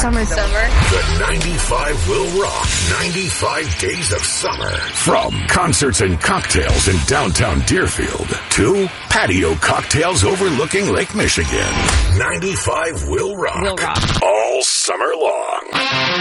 Summer. The 95 will rock 95 days of summer. From concerts and cocktails in downtown Deerfield to patio cocktails overlooking Lake Michigan. 95 will rock. All summer long.